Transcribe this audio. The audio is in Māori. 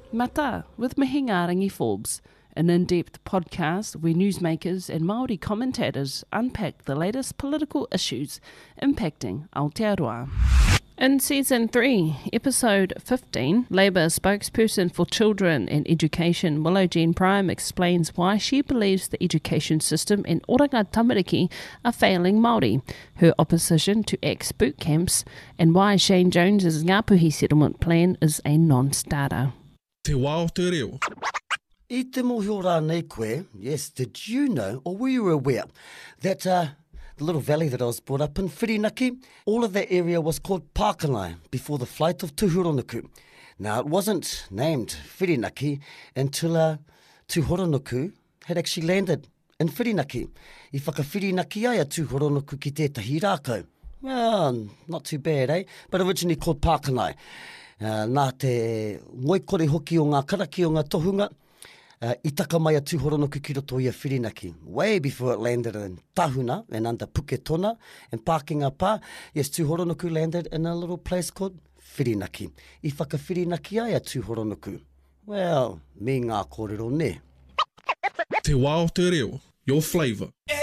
Mata with Mahinga Rangi Forbes, an in-depth podcast where newsmakers and Māori commentators unpack the latest political issues impacting Aotearoa. In Season 3, Episode 15, Labour spokesperson for Children and Education Willow Jean Prime explains why she believes the education system in Oranga Tamariki are failing Māori, her opposition to ex boot camps, and why Shane Jones's Ngāpuhi settlement plan is a non-starter. Te wao te reo. I te mohio rā nei koe, yes, did you know, or were you aware, that the little valley that I was brought up in, Whirinaki, all of that area was called Pākanai before the flight of Tūhoronuku. Now, it wasn't named Whirinaki until Tūhoronuku had actually landed in Whirinaki. I whakawhirinaki ai a Tūhoronuku ki tētahi rākau. Well, not too bad, eh? But originally called Pākanai. Nā te ngoikore hoki o ngā karaki o ngā tohunga, I taka mai a Tūhoronuku ki roto i a Whirinaki, way before it landed in Tahuna and under Puketona and Pākinga Pā. Yes, Tūhoronuku landed in a little place called Whirinaki. I whakawhirinaki ai a Tūhoronuku. Well, me ngā kōrero ne. Te wao te reo. Your flavour.